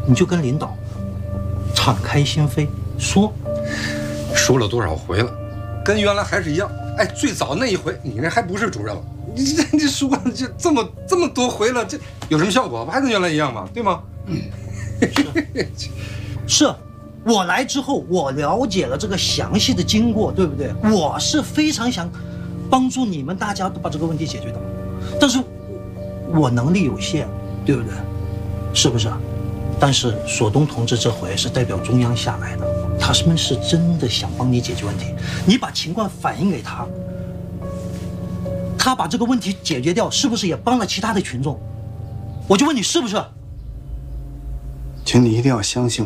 你就跟领导敞开心扉说。 说了多少回了，跟原来还是一样。哎，最早那一回你那还不是主任了，你说了就这么多回了，这有什么效果？不还跟原来一样吗？对吗？ 是。我来之后，我了解了这个详细的经过，对不对？我是非常想帮助你们大家都把这个问题解决的，但是我能力有限，对不对？是不是？但是索东同志这回是代表中央下来的，他们是真的想帮你解决问题。你把情况反映给他，他把这个问题解决掉，是不是也帮了其他的群众？我就问你，是不是？ 请你一定要相信我。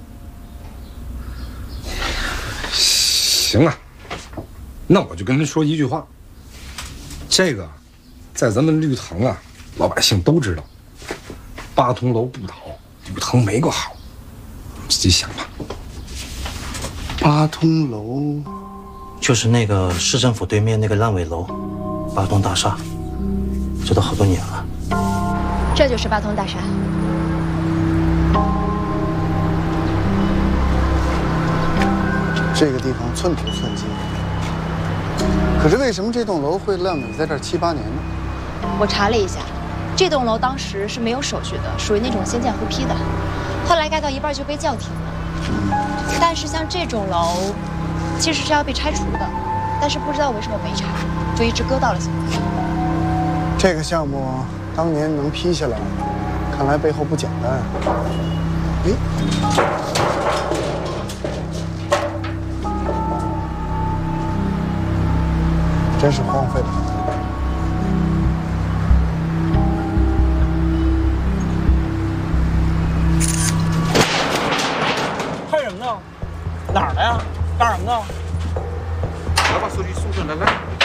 行啊，那我就跟您说一句话，这个在咱们绿藤啊，老百姓都知道，八通楼不倒，绿藤没个好，自己想吧。 八通楼就是那个市政府对面那个烂尾楼，八通大厦，这都好多年了。 这就是八通大厦。 这个地方寸土寸金，可是为什么这栋楼会烂尾在这儿7、8年呢？ 我查了一下，这栋楼当时是没有手续的，属于那种先建后批的，后来盖到一半就被叫停了。但是像这种楼，其实是要被拆除的，但是不知道为什么没拆，就一直搁到了现在。 这个项目当年能批下来，看来背后不简单啊。哎。真是荒废了。 看什么呢？哪儿的呀？干什么呢？ 来吧，书记，宿舍来。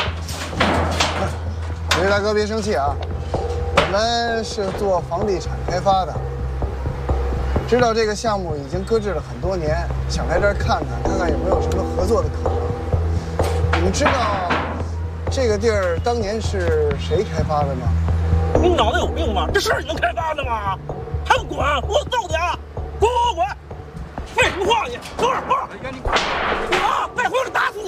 这位大哥别生气啊，我们是做房地产开发的，知道这个项目已经搁置了很多年，想来这儿看看有没有什么合作的可能。你们知道这个地儿当年是谁开发的吗？ 你脑袋有病吗？这是你能开发的吗？还不滚！我揍你啊！滚！废什么话你？等会儿！ 赶紧滚！ 滚啊！再回来打死你！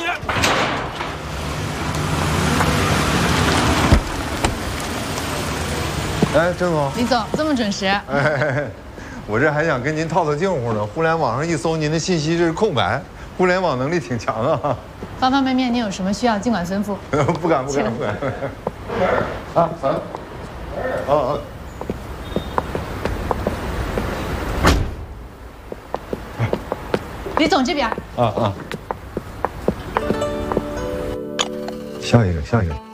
哎，郑总， 李总这么准时？ 哎，我这还想跟您套套近乎呢。互联网上一搜，您的信息这是空白，互联网能力挺强啊。 方方面面，您有什么需要尽管吩咐。 不敢。啊！ 李总这边。 啊！笑一个。